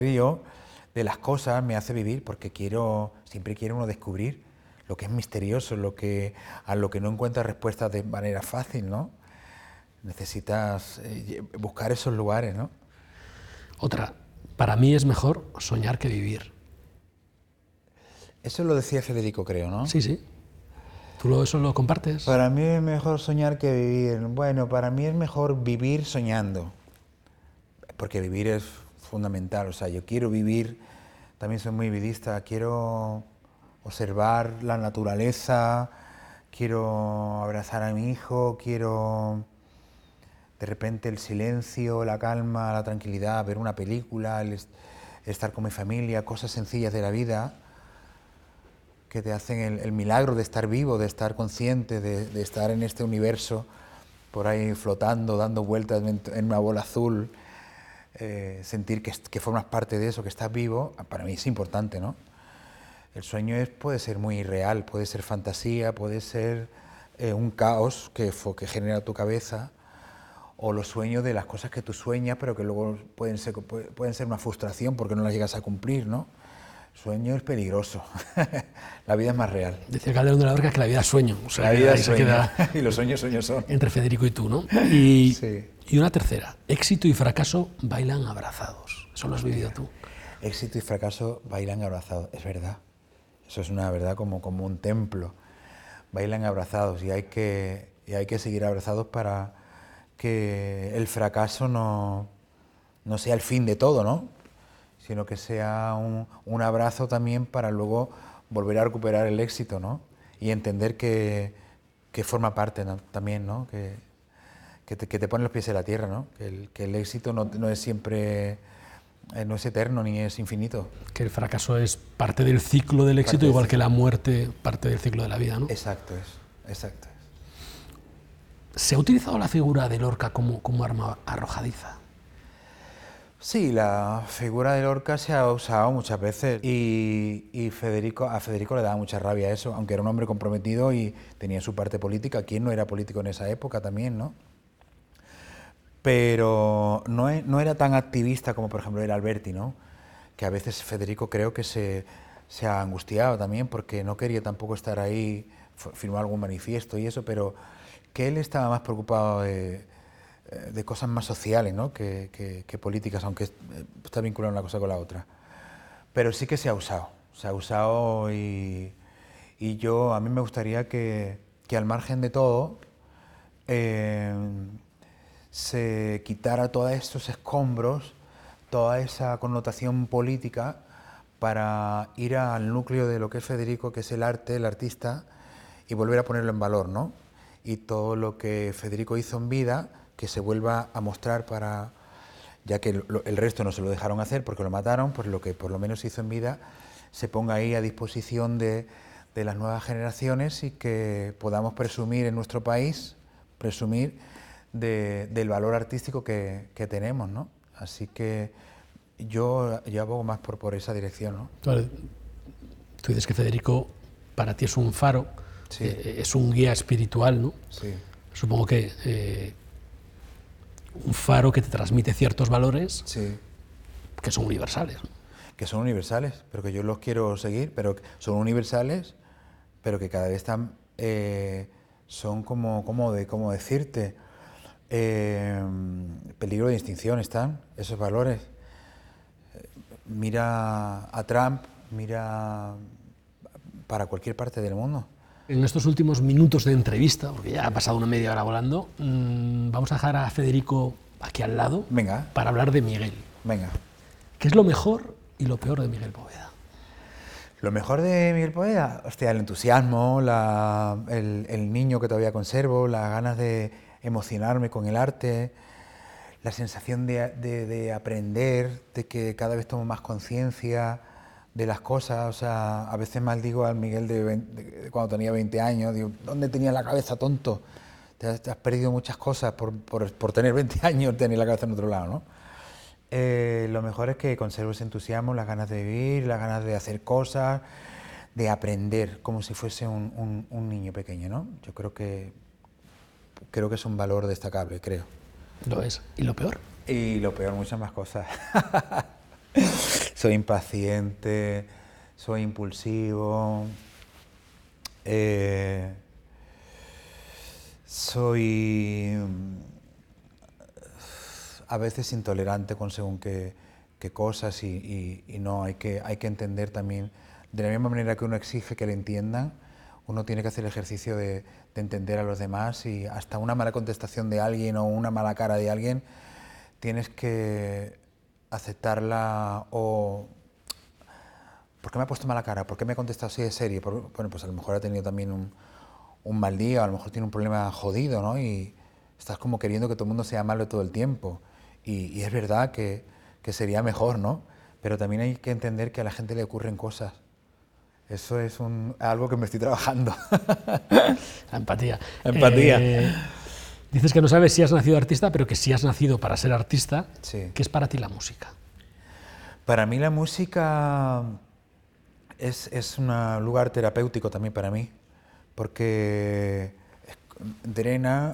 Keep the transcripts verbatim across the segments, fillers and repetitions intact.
misterio de las cosas me hace vivir, porque quiero, siempre quiere uno descubrir lo que es misterioso, lo que, a lo que no encuentras respuestas de manera fácil, ¿no? Necesitas eh, buscar esos lugares, ¿no? Otra, para mí es mejor soñar que vivir. Eso lo decía Federico, creo, ¿no? Sí, sí. ¿Tú lo, eso lo compartes? Para mí es mejor soñar que vivir. Bueno, para mí es mejor vivir soñando, porque vivir es fundamental. O sea, yo quiero vivir, también soy muy vidista, quiero observar la naturaleza, quiero abrazar a mi hijo, quiero de repente el silencio, la calma, la tranquilidad, ver una película, el estar con mi familia, cosas sencillas de la vida que te hacen el, el milagro de estar vivo, de estar consciente, de, de estar en este universo por ahí flotando, dando vueltas en, en una bola azul, eh, sentir que, que formas parte de eso, que estás vivo, para mí es importante, ¿no? El sueño es, puede ser muy real, puede ser fantasía, puede ser eh, un caos que, que genera tu cabeza, o los sueños de las cosas que tú sueñas, pero que luego pueden ser, pueden ser una frustración porque no las llegas a cumplir, ¿no? Sueño es peligroso, la vida es más real. Decía Calderón de la Barca que la vida es sueño. O sea, la vida es sueño, queda y los sueños sueños son. Entre Federico y tú, ¿no? Y, sí. y una tercera, éxito y fracaso bailan abrazados. Eso lo has vivido tú. Éxito y fracaso bailan abrazados, es verdad. Eso es una verdad como, como un templo. Bailan abrazados y hay, que, y hay que seguir abrazados para que el fracaso no, no sea el fin de todo, ¿no? Sino que sea un, un abrazo también para luego volver a recuperar el éxito, ¿no? Y entender que, que forma parte, ¿no? También, ¿no? Que, que, te, que te pone los pies en la tierra, ¿no? Que el, que el éxito no, no es siempre, eh, no es eterno ni es infinito. Que el fracaso es parte del ciclo del éxito, igual que la muerte parte del ciclo de la vida, ¿no? Exacto es, exacto es. ¿Se ha utilizado la figura de Lorca como, como arma arrojadiza? Sí, la figura de Lorca se ha usado muchas veces y, y Federico, a Federico le daba mucha rabia eso, aunque era un hombre comprometido y tenía su parte política. ¿Quién no era político en esa época también, no? Pero no, es, no era tan activista como, por ejemplo, era Alberti, ¿no? Que a veces Federico creo que se, se ha angustiado también porque no quería tampoco estar ahí, firmar algún manifiesto y eso, pero que él estaba más preocupado de... de cosas más sociales, ¿no? que, que, que políticas, aunque está vinculada una cosa con la otra. Pero sí que se ha usado, se ha usado y, y yo, a mí me gustaría que, que al margen de todo eh, se quitara todos estos escombros, toda esa connotación política para ir al núcleo de lo que es Federico, que es el arte, el artista, y volver a ponerlo en valor, ¿no? Y todo lo que Federico hizo en vida, que se vuelva a mostrar para, ya que lo, el resto no se lo dejaron hacer porque lo mataron, pues lo que por lo menos hizo en vida se ponga ahí a disposición de, de las nuevas generaciones y que podamos presumir en nuestro país, presumir de, del valor artístico que, que tenemos, ¿no? Así que yo, yo abogo más por, por esa dirección, ¿no? Claro, tú dices que Federico para ti es un faro, sí. eh, es un guía espiritual, ¿no? Sí. Supongo que eh, un faro que te transmite ciertos valores sí. que son universales, ¿no? Que son universales, pero que yo los quiero seguir, pero que son universales, pero que cada vez están, eh, son como, como, de, como decirte, eh, peligro de extinción están esos valores. Mira a Trump, mira para cualquier parte del mundo. En estos últimos minutos de entrevista, porque ya ha pasado una media hora volando, mmm, vamos a dejar a Federico aquí al lado. Venga. Para hablar de Miguel. Venga. ¿Qué es lo mejor y lo peor de Miguel Poveda? Lo mejor de Miguel Poveda, hostia, el entusiasmo, la, el, el niño que todavía conservo, las ganas de emocionarme con el arte, la sensación de, de, de aprender, de que cada vez tomo más conciencia de las cosas. O sea, a veces maldigo al Miguel de, veinte, de cuando tenía veinte años, digo, ¿dónde tenía la cabeza, tonto? Te has, te has perdido muchas cosas por, por, por tener veinte años, tener la cabeza en otro lado, ¿no? Eh, lo mejor es que conservo ese entusiasmo, las ganas de vivir, las ganas de hacer cosas, de aprender, como si fuese un, un, un niño pequeño, ¿no? Yo creo que, creo que es un valor destacable, creo. Lo es. ¿Y lo peor? Y lo peor, muchas más cosas. soy impaciente, soy impulsivo, eh, soy a veces intolerante con según qué, qué cosas y, y, y no, hay que, hay que entender también, de la misma manera que uno exige que le entiendan, uno tiene que hacer el ejercicio de, de entender a los demás y hasta una mala contestación de alguien o una mala cara de alguien, tienes que aceptarla o... ¿Por qué me ha puesto mala cara? ¿Por qué me ha contestado así de serio? Por, bueno, pues a lo mejor ha tenido también un, un mal día, o a lo mejor tiene un problema jodido, ¿no? Y estás como queriendo que todo el mundo sea malo todo el tiempo. Y, y es verdad que, que sería mejor, ¿no? Pero también hay que entender que a la gente le ocurren cosas. Eso es un, algo que me estoy trabajando. La empatía. Empatía. Eh, dices que no sabes si has nacido artista, pero que sí has nacido para ser artista. Sí. ¿Qué es para ti la música? Para mí la música es, es un lugar terapéutico también para mí, porque drena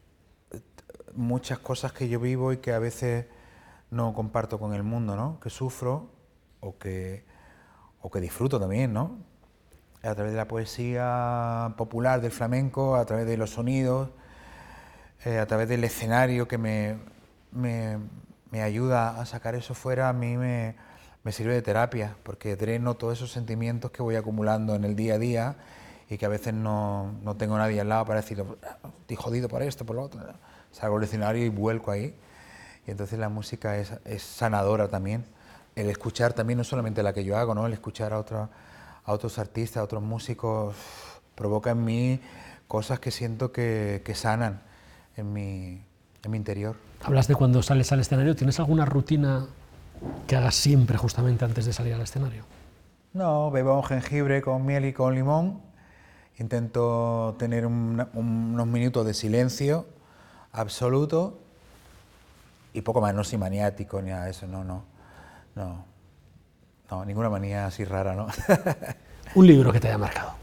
muchas cosas que yo vivo y que a veces no comparto con el mundo, ¿no? Que sufro o que, o que disfruto también, ¿no? A través de la poesía popular del flamenco, a través de los sonidos, eh, a través del escenario que me, me, me ayuda a sacar eso fuera, a mí me, me sirve de terapia, porque dreno todos esos sentimientos que voy acumulando en el día a día y que a veces no, no tengo nadie al lado para decir, estoy jodido por esto, por lo otro. Salgo al escenario y vuelco ahí. Y entonces la música es, es sanadora también. El escuchar también, no solamente la que yo hago, ¿no? El escuchar a, otro, a otros artistas, a otros músicos, provoca en mí cosas que siento que, que sanan en mi, en mi interior. Hablas de cuando sales al escenario. ¿Tienes alguna rutina que hagas siempre justamente antes de salir al escenario? No, bebo un jengibre con miel y con limón. Intento tener un, unos minutos de silencio absoluto y poco más, no soy maniático ni nada de eso, no, no, no, no, ninguna manía así rara, ¿no? Un libro que te haya marcado.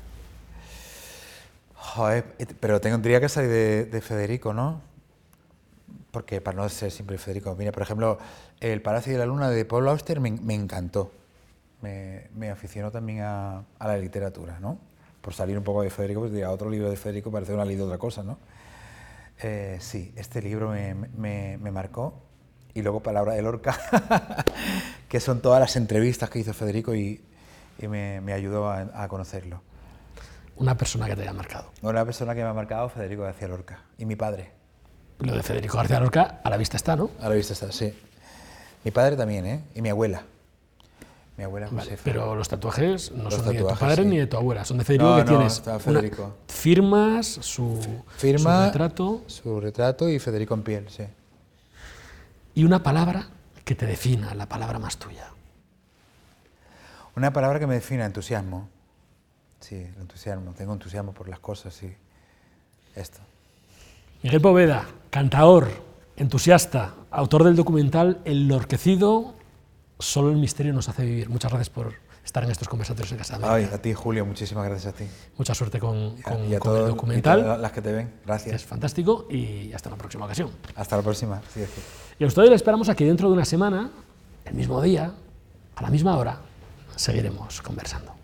Joder, pero tendría que salir de, de Federico, ¿no? Porque para no ser siempre Federico, mira, por ejemplo, El Palacio de la Luna de Paul Auster me, me encantó, me, me aficionó también a, a la literatura, ¿no? Por salir un poco de Federico, pues diría, otro libro de Federico parece una leído otra cosa, ¿no? Eh, sí, este libro me, me, me marcó. Y luego Palabra de Lorca, que son todas las entrevistas que hizo Federico y, y me, me ayudó a, a conocerlo. Una persona que te haya marcado. Una persona que me ha marcado, Federico García Lorca, y mi padre. Lo de Federico García Lorca a la vista está, ¿no? A la vista está, sí. Mi padre también, ¿eh? Y mi abuela. Mi abuela Josefa. Vale, pero los tatuajes no Los son tatuajes, ni de tu padre sí. ni de tu abuela, son de Federico, No, que no, tienes está Federico. una- firmas, su, Firma, su retrato su retrato y Federico en piel, sí. y una palabra que te defina, la palabra más tuya. Una palabra que me defina, entusiasmo. Sí, el entusiasmo. Tengo entusiasmo por las cosas, sí. Esto. Miguel Poveda, cantaor, entusiasta, autor del documental El Lorquecido, solo el misterio nos hace vivir. Muchas gracias por estar en estos conversatorios en Casa de América. Ay, a ti, Julio, muchísimas gracias a ti. Mucha suerte con, Y a- con- y a con todos- el y documental, todas las que te ven. que es Gracias. fantástico, y hasta la próxima ocasión. Hasta la próxima. Sí, sí. Y a ustedes les esperamos aquí dentro de una semana, el mismo día, a la misma hora, seguiremos conversando.